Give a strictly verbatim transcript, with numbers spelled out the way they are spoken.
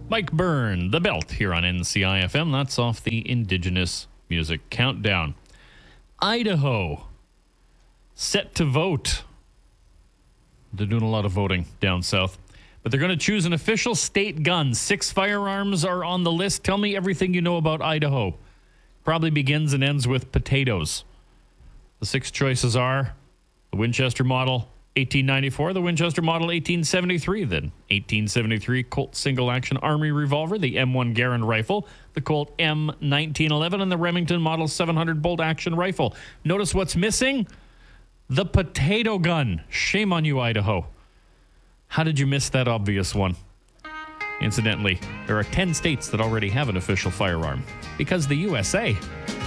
Mike Byrne, The Belt, here on N C I F M. That's off the Indigenous Music Countdown. Idaho, set to vote. They're doing a lot of voting down south. But they're going to choose an official state gun. Six firearms are on the list. Tell me everything you know about Idaho. Probably begins and ends with potatoes. The six choices are the Winchester Model eighteen ninety-four, the Winchester Model eighteen seventy-three, then eighteen seventy-three Colt single-action Army revolver, the M one Garand rifle, the Colt M nineteen eleven, and the Remington Model seven hundred bolt-action rifle. Notice what's missing? The potato gun. Shame on you, Idaho. How did you miss that obvious one? Incidentally, there are ten states that already have an official firearm because the U S A